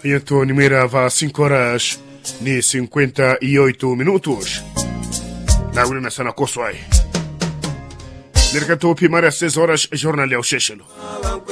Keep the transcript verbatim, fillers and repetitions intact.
Então, nimerava cinco horas ni cinquenta e oito minutos. Na urina sana koswai. Nirkanto pimara seis horas jornal ya usheshelo.